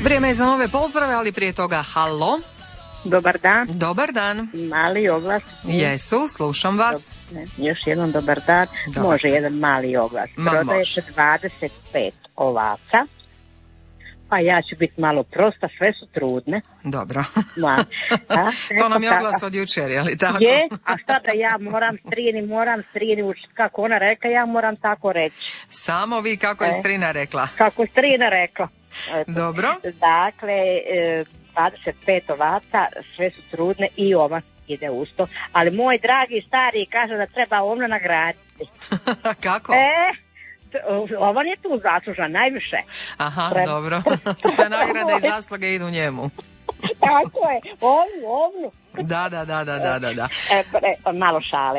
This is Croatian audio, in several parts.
Vrijeme je za nove pozdrave, ali prije toga halo. Dobar dan. Dobar dan. Mali oglas. Jesu, slušam vas. Još jednom dobar dan. Dobar. Može jedan mali oglas. Prodajete 25 ovaca. Pa ja ću biti malo prosta, sve su trudne. Dobro. To nam je oglas od jučer, je li tako? Je, a šta da ja moram strini učiti kako ona reka, ja moram tako reći. Samo vi kako je strina rekla. Kako je strina rekla. Eto. Dobro. Dakle, 25 ovaca, sve su trudne i ova ide usto. Ali moj dragi stari kaže da treba ovno nagraditi. Kako? Ovan je tu zaslužan najviše. Aha, dobro. Sve nagrade i zasluge idu njemu. Tako je, ovnu. Da. Malo šale.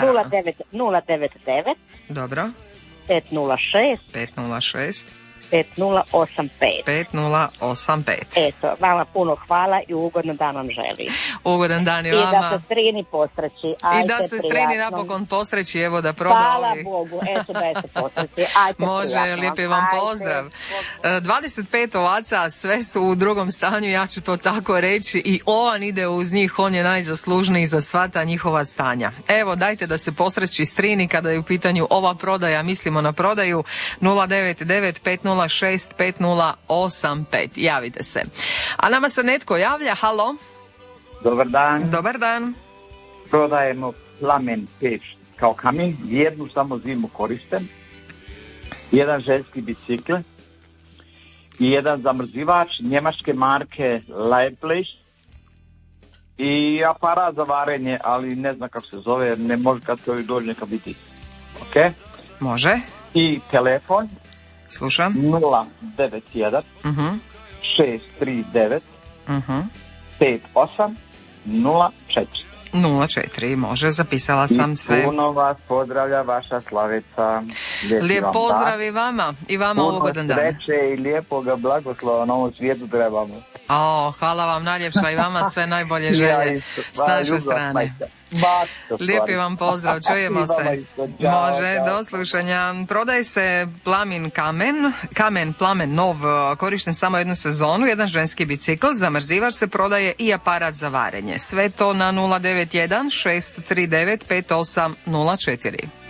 099. Dobro. 506. 5085. Eto, vama puno hvala i ugodan dan vam želim. Ugodan dan i vama. I da se strini posreći. I da se strini napokon posreći, evo da proda hvala ovi. Bogu, eto da se posreći. Može, lijepi vam pozdrav. 25 ovaca, sve su u drugom stanju, ja ću to tako reći, i ovan ide uz njih, on je najzaslužniji za sva ta njihova stanja. Evo, dajte da se posreći strini kada je u pitanju ova prodaja, mislimo na prodaju. 099 506 5085. Javite se. A nama se netko javlja. Halo. Dobar dan. Dobar dan. Prodajemo plamen peć kao kamin. Jednu samo zimu koristim. Jedan ženski bicikl. I jedan zamrzivač njemačke marke Leiblich. I aparat za varenje, ali ne znam kako se zove. Ne može kad se ovih dođe neka biti. Ok? Može. I telefon. Slušam. 091 639 5804. 04, može, zapisala sam sve. Puno vas pozdravlja vaša Slavica. Lijep pozdrav i vama. I vama ugodan dan. Puno sreće i lijepoga blagoslova na ovom svijetu trebamo. Hvala vam najljepša i vama sve najbolje želje s naše strane. Lijepi vam pozdrav, čujemo se. Može, do slušanja. Prodaje se plamen nov, korišten samo jednu sezonu, jedan ženski bicikl, zamrzivač se prodaje i aparat za varenje. Sve to na 091 639 5804.